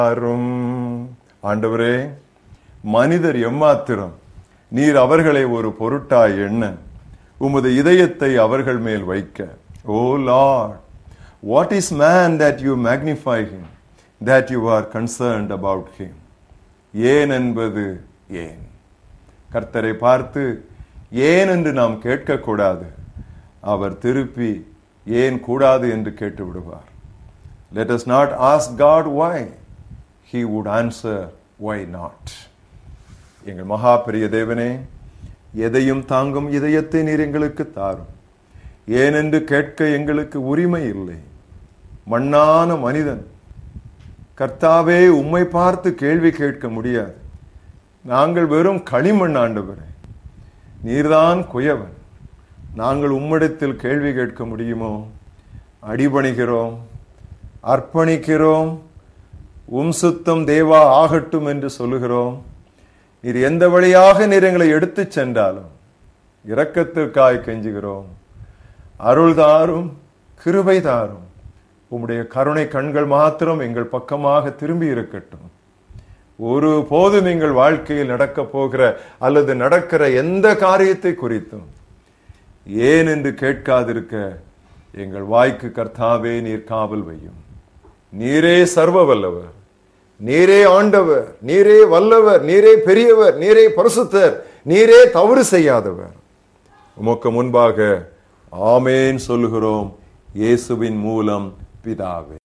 ஆண்டவரே, மனிதர் எம்மாத்திரம், நீர் அவர்களை ஒரு பொருட்டாய் எண்ண, உமது இதயத்தை அவர்கள் மேல் வைக்க. ஓ Lord, what is man that you magnify him, that you are concerned about him? ஏன் என்பது ஏன்? கர்த்தரை பார்த்து ஏன் என்று நாம் கேட்கக்கூடாது. அவர் திருப்பி ஏன் கூடாது என்று கேட்டு விடுவார். Let us not ask God why. He would answer why not. எங்கள் மகா பெரிய தேவனே, எதையும் தாங்கும் இதயத்தை நீர் எங்களுக்கு தாரும். ஏனென்று கேட்க எங்களுக்கு உரிமை இல்லை. மண்ணான மனிதன் கர்த்தாவே உம்மை பார்த்து கேள்வி கேட்க முடியாது. நாங்கள் வெறும் களிமண் ஆண்டவரே, நீர்தான் குயவன். நாங்கள் உம்மிடத்தில் கேள்வி கேட்க முடியுமோ? அடிபணிகிறோம், அர்ப்பணிக்கிறோம், உம் சுத்தம் தேவா ஆகட்டும் என்று சொல்லுகிறோம். நீர் எந்த வழியாக நீர் எங்களை எடுத்து சென்றாலும் இரக்கத்திற்காய் கெஞ்சுகிறோம். அருள் தாரும், கிருபை தாரும். உம்முடைய கருணை கண்கள் மாத்திரம் எங்கள் பக்கமாக திரும்பி இருக்கட்டும். ஒரு போதும் எங்கள் வாழ்க்கையில் நடக்க போகிற அல்லது நடக்கிற எந்த காரியத்தை குறித்தும் ஏன் என்று கேட்காதிருக்க எங்கள் வாய்க்கு கர்த்தாவே நீர் காவல் வையும். நீரே சர்வ வல்லவர், நீரே ஆண்டவர், நீரே வல்லவர், நீரே பெரியவர், நீரே பரிசுத்தர், நீரே தவறு செய்யாதவர். உமக்கு முன்பாக ஆமேன் சொல்லுகிறோம், இயேசுவின் மூலம் பிதாவே.